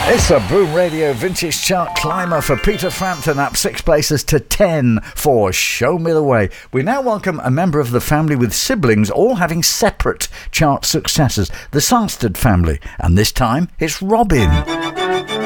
It's a Boom Radio Vintage Chart climber for Peter Frampton, up 6 places to 10 for Show Me the Way. We now welcome a member of the family with siblings all having separate chart successes, the Sarstedt family, and this time it's Robin.